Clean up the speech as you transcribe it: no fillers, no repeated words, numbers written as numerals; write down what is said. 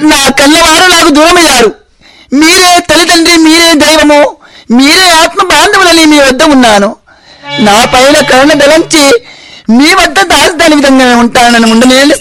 నా కన్నవారు నాకు దూరమయ్యారు. మీరే తల్లిదండ్రి, మీరే దైవము, మీరే ఆత్మ బాంధవులని మీ వద్ద ఉన్నాను. నా పైన కరుణ దళంచి మీ వద్ద దాని విధంగా ఉంటానని ఉండలేని